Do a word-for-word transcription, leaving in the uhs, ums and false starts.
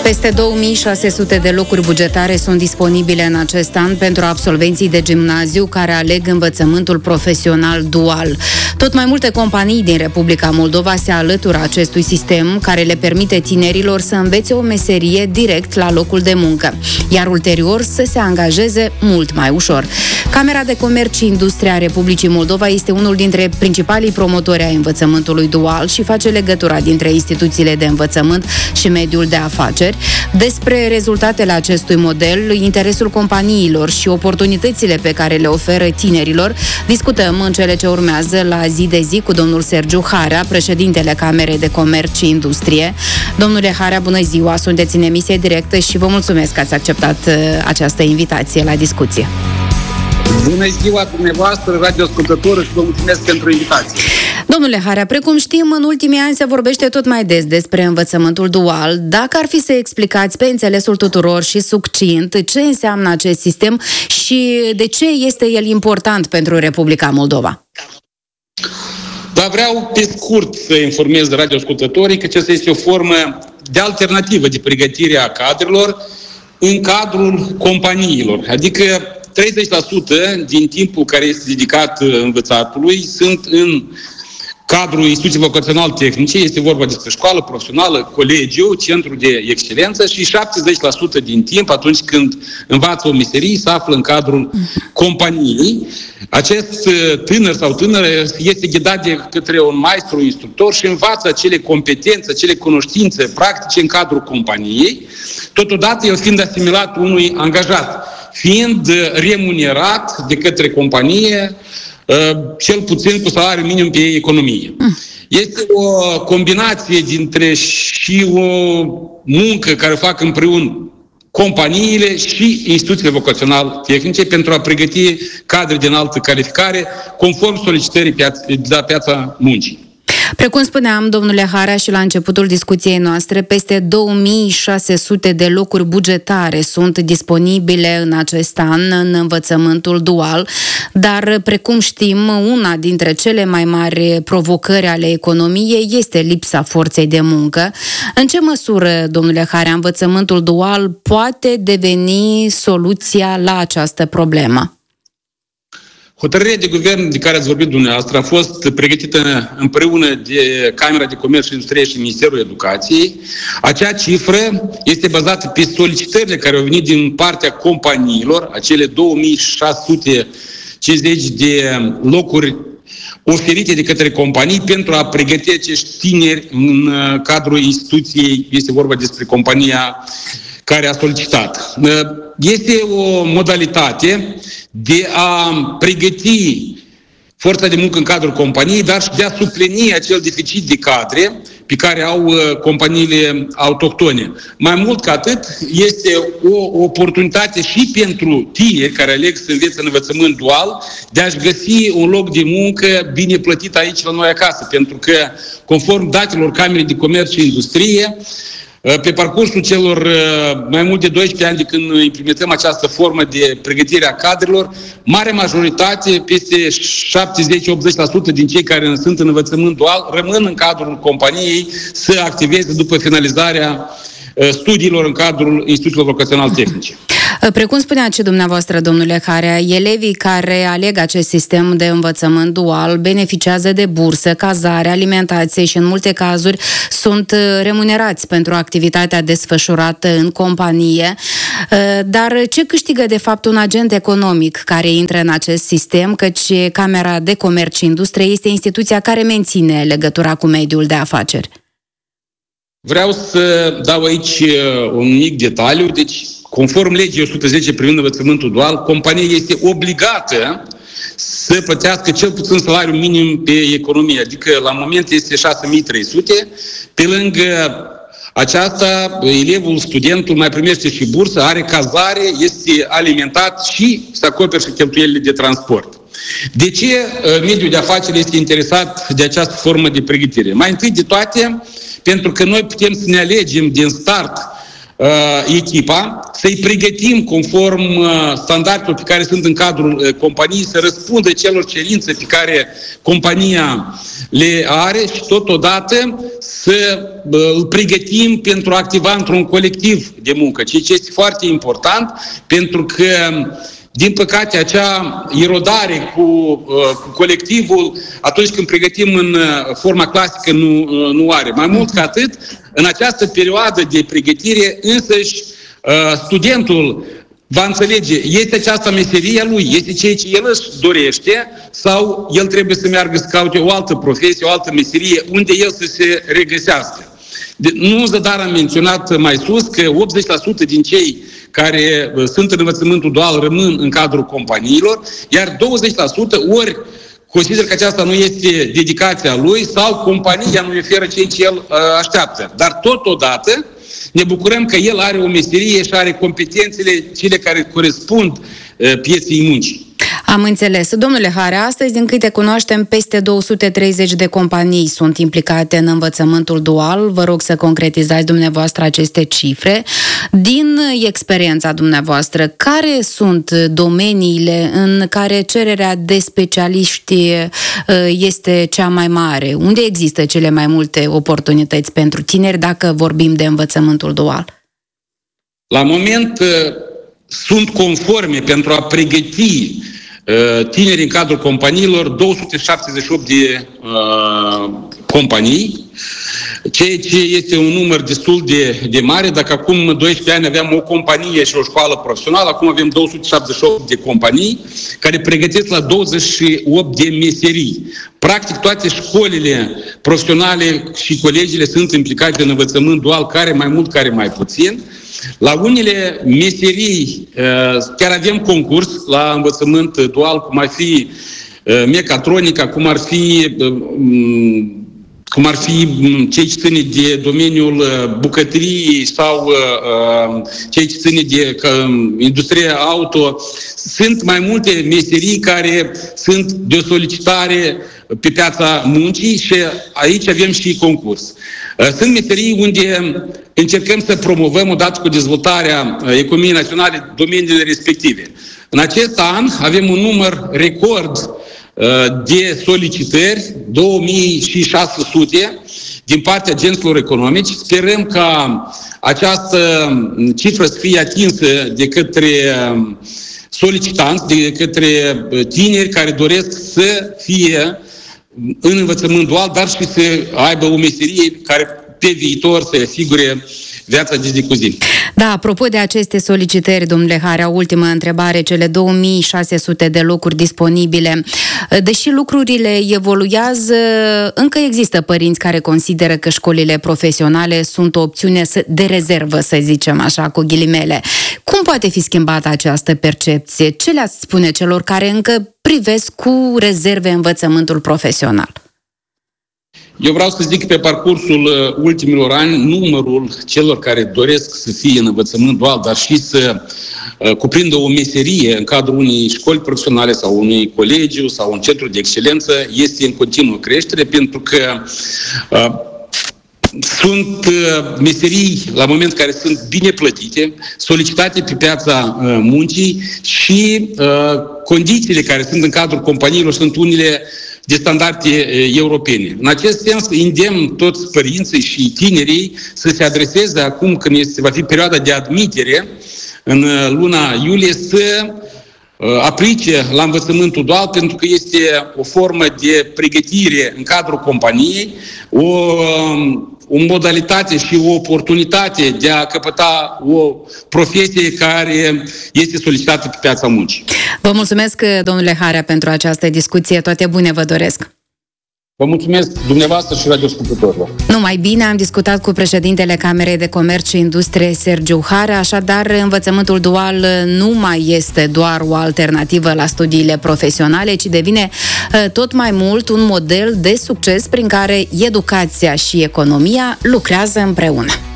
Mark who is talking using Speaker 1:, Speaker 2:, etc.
Speaker 1: Peste două mii șase sute de locuri bugetare sunt disponibile în acest an pentru absolvenții de gimnaziu care aleg învățământul profesional dual. Tot mai multe companii din Republica Moldova se alătură acestui sistem care le permite tinerilor să învețe o meserie direct la locul de muncă, iar ulterior să se angajeze mult mai ușor. Camera de Comerț și Industrie a Republicii Moldova este unul dintre principalii promotori ai învățământului dual și face legătura dintre instituțiile de învățământ și mediul de afaceri. Despre rezultatele acestui model, interesul companiilor și oportunitățile pe care le oferă tinerilor, discutăm în cele ce urmează la Zi de Zi cu domnul Sergiu Harea, președintele Camerei de Comerț și Industrie. Domnule Harea, bună ziua! Sunteți în emisie directă și vă mulțumesc că ați acceptat această invitație la discuție.
Speaker 2: Bună ziua dumneavoastră, radioascultători, și vă mulțumesc pentru invitație.
Speaker 1: Domnule Harea, precum știm, în ultimii ani se vorbește tot mai des despre învățământul dual. Dacă ar fi să explicați pe înțelesul tuturor și succint ce înseamnă acest sistem și de ce este el important pentru Republica Moldova?
Speaker 2: Dar vreau pe scurt să informez radioascultătorii că aceasta este o formă de alternativă de pregătire a cadrelor în cadrul companiilor. Adică treizeci la sută din timpul care este dedicat învățatului sunt în cadrul instituției vocațional-tehnice, este vorba despre școală profesională, colegiu, centru de excelență, și șaptezeci la sută din timp, atunci când învață o meserie, se află în cadrul companiei. Acest tânăr sau tânără este ghidat de către un maestru instructor și învață acele competențe, acele cunoștințe practice în cadrul companiei, totodată el fiind asimilat unui angajat, fiind remunerat de către companie, cel puțin cu salariu minim pe economie. Este o combinație dintre și o muncă care o fac împreună companiile și instituțiile vocațional-tehnice pentru a pregăti cadre de înaltă calificare conform solicitării de la piața muncii.
Speaker 1: Precum spuneam, domnule Harea, și la începutul discuției noastre, peste două mii șase sute de locuri bugetare sunt disponibile în acest an în învățământul dual, dar, precum știm, una dintre cele mai mari provocări ale economiei este lipsa forței de muncă. În ce măsură, domnule Harea, învățământul dual poate deveni soluția la această problemă?
Speaker 2: Hotărârea de guvern de care ați vorbit dumneavoastră a fost pregătită împreună de Camera de Comerț și Industrie și Ministerul Educației. Acea cifră este bazată pe solicitările care au venit din partea companiilor, acele două mii șase sute cincizeci de locuri oferite de către companii pentru a pregăti acești tineri în cadrul instituției. Este vorba despre compania care a solicitat. Este o modalitate de a pregăti forța de muncă în cadrul companiei, dar și de a suplini acel deficit de cadre pe care au companiile autohtone. Mai mult ca atât, este o oportunitate și pentru tineri care aleg să învețe în învățământ dual de a-și găsi un loc de muncă bine plătit aici la noi acasă, pentru că, conform datelor Camerei de Comerț și Industrie, pe parcursul celor mai mult de doisprezece ani de când implementăm această formă de pregătire a cadrelor, mare majoritate, peste șaptezeci-optzeci la sută din cei care sunt în învățământ dual, rămân în cadrul companiei să activeze după finalizarea studiilor în cadrul instituțiilor vocațional-tehnice.
Speaker 1: Precum spunea și dumneavoastră, domnule Harea, elevii care aleg acest sistem de învățământ dual beneficiază de bursă, cazare, alimentație și în multe cazuri sunt remunerați pentru activitatea desfășurată în companie. Dar ce câștigă de fapt un agent economic care intră în acest sistem, căci Camera de Comerț și Industrie este instituția care menține legătura cu mediul de afaceri?
Speaker 2: Vreau să dau aici un mic detaliu. Deci, conform legii o sută zece privind învățământul dual, compania este obligată să plătească cel puțin salariul minim pe economie, adică la moment este șase mii trei sute. Pe lângă aceasta, elevul, studentul mai primește și bursă, are cazare, este alimentat și se acoperă și cheltuielile de transport. De ce mediul de afaceri este interesat de această formă de pregătire? Mai întâi de toate, pentru că noi putem să ne alegem din start echipa, să-i pregătim conform standardelor pe care sunt în cadrul companiei, să răspundă celor cerințe pe care compania le are și totodată să îl pregătim pentru a activa într-un colectiv de muncă, ceea ce este foarte important, pentru că din păcate, acea erodare cu, cu colectivul, atunci când pregătim în forma clasică, nu, nu are. Mai mult ca atât, în această perioadă de pregătire, însăși, studentul va înțelege, este aceasta meseria lui, este ceea ce el își dorește, sau el trebuie să meargă să caute o altă profesie, o altă meserie, unde el să se regăsească. De, nu zadar am menționat mai sus că optzeci la sută din cei care sunt în învățământul dual rămân în cadrul companiilor, iar douăzeci la sută ori consider că aceasta nu este dedicația lui sau compania nu oferă ceea ce el uh, așteaptă. Dar totodată ne bucurăm că el are o meserie și are competențele cele care corespund uh, pieței muncii.
Speaker 1: Am înțeles. Domnule Harea, astăzi, din câte cunoaștem, peste două sute treizeci de companii sunt implicate în învățământul dual. Vă rog să concretizați dumneavoastră aceste cifre. Din experiența dumneavoastră, care sunt domeniile în care cererea de specialiști este cea mai mare? Unde există cele mai multe oportunități pentru tineri dacă vorbim de învățământul dual?
Speaker 2: La moment sunt conforme pentru a pregăti tineri în cadrul companiilor, două sute șaptezeci și opt de uh, companii, ceea ce este un număr destul de, de mare. Dacă acum doisprezece ani aveam o companie și o școală profesională, acum avem două sute șaptezeci și opt de companii care pregătesc la douăzeci și opt de meserii. Practic toate școlile profesionale și colegiile sunt implicate în învățământ dual, care mai mult, care mai puțin. La unele meserii chiar avem concurs la învățământ dual, cum ar fi mecatronica, cum ar fi cum ar fi cei ce ține de domeniul bucătăriei sau cei ce ține de industria auto. Sunt mai multe meserii care sunt de o solicitare pe piața muncii și aici avem și concurs. Sunt meserii unde încercăm să promovăm, odată cu dezvoltarea economiei naționale, domeniile respective. În acest an avem un număr record de solicitări, două mii șase sute, din partea agenților economici. Sperăm ca această cifră să fie atinsă de către solicitanți, de către tineri care doresc să fie în învățământ dual, dar și să aibă o meserie care pe viitor să asigure viața de zi cu zi.
Speaker 1: Da, apropo de aceste solicitări, domnule Harea, ultima întrebare, cele două mii șase sute de locuri disponibile. Deși lucrurile evoluează, încă există părinți care consideră că școlile profesionale sunt o opțiune de rezervă, să zicem așa, cu ghilimele. Cum poate fi schimbată această percepție? Ce le-ați spune celor care încă privesc cu rezerve învățământul profesional?
Speaker 2: Eu vreau să zic că pe parcursul ultimilor ani, numărul celor care doresc să fie în învățământ dual, dar și să uh, cuprindă o meserie în cadrul unei școli profesionale sau unui colegiu sau un centru de excelență, este în continuă creștere, pentru că uh, sunt uh, meserii la moment care sunt bine plătite, solicitate pe piața uh, muncii și uh, condițiile care sunt în cadrul companiilor sunt unele de standarde europene. În acest sens, îndemn toți părinții și tinerii să se adreseze acum, când este, va fi perioada de admitere, în luna iulie, să aplice la învățământul dual, pentru că este o formă de pregătire în cadrul companiei, o, o modalitate și o oportunitate de a căpăta o profesie care este solicitată pe piața muncii.
Speaker 1: Vă mulțumesc, domnule Harea, pentru această discuție. Toate bune vă doresc!
Speaker 2: Vă mulțumesc dumneavoastră și radioascultătorilor.
Speaker 1: Numai bine, am discutat cu președintele Camerei de Comerț și Industrie, Sergiu Harea. Așadar, învățământul dual nu mai este doar o alternativă la studiile profesionale, ci devine tot mai mult un model de succes prin care educația și economia lucrează împreună.